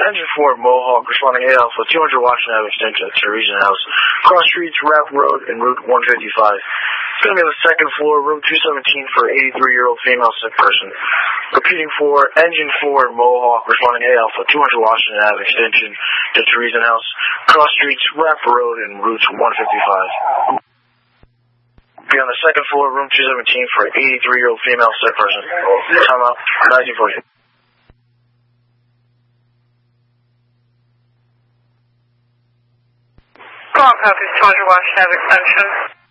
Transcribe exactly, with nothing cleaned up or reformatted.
Engine four, Mohawk, responding A Alpha, two hundred Washington Avenue Extension to Region House. Cross Streets, Rapp Road, and Route one fifty-five. It's going to be on the second floor, room two seventeen for eighty-three-year-old female sick person. Repeating for Engine four, Mohawk, responding A Alpha, two hundred Washington Avenue Extension to Teresa House. Cross Streets, Rapp Road, and Route one fifty-five. Be on the second floor, room two seventeen for eighty-three-year-old female sick person. Time out, nineteen forty. Call copies, two hundred Washington Avenue Extension.